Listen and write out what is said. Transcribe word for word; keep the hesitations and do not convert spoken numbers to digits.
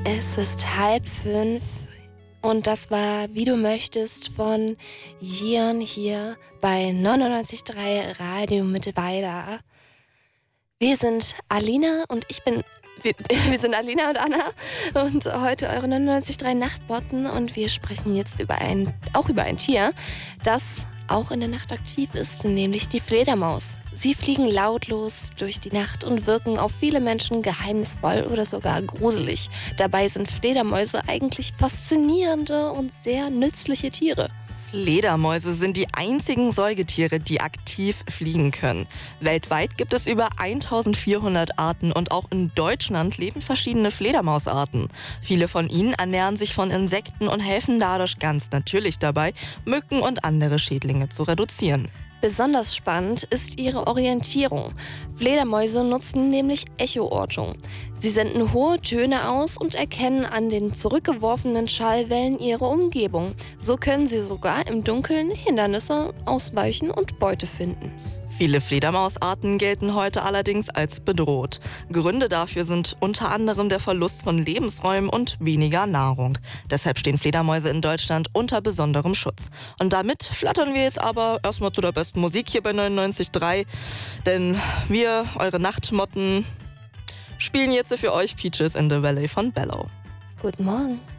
Es ist halb fünf und das war Wie du möchtest von Jian hier bei neunundneunzig Komma drei Radio Mittweida. Wir sind Alina und ich bin... Wir, wir sind Alina und Anna und heute eure neunundneunzig Komma drei Nachtbotten und wir sprechen jetzt über ein, auch über ein Tier, das auch in der Nacht aktiv ist, nämlich die Fledermaus. Sie fliegen lautlos durch die Nacht und wirken auf viele Menschen geheimnisvoll oder sogar gruselig. Dabei sind Fledermäuse eigentlich faszinierende und sehr nützliche Tiere. Fledermäuse sind die einzigen Säugetiere, die aktiv fliegen können. Weltweit gibt es über eintausendvierhundert Arten und auch in Deutschland leben verschiedene Fledermausarten. Viele von ihnen ernähren sich von Insekten und helfen dadurch ganz natürlich dabei, Mücken und andere Schädlinge zu reduzieren. Besonders spannend ist ihre Orientierung. Fledermäuse nutzen nämlich Echoortung. Sie senden hohe Töne aus und erkennen an den zurückgeworfenen Schallwellen ihre Umgebung. So können sie sogar im Dunkeln Hindernisse ausweichen und Beute finden. Viele Fledermausarten gelten heute allerdings als bedroht. Gründe dafür sind unter anderem der Verlust von Lebensräumen und weniger Nahrung. Deshalb stehen Fledermäuse in Deutschland unter besonderem Schutz. Und damit flattern wir jetzt aber erstmal zu der besten Musik hier bei neunundneunzig Komma drei. Denn wir, eure Nachtmotten, spielen jetzt für euch Peaches in the Valley von Bellow. Guten Morgen.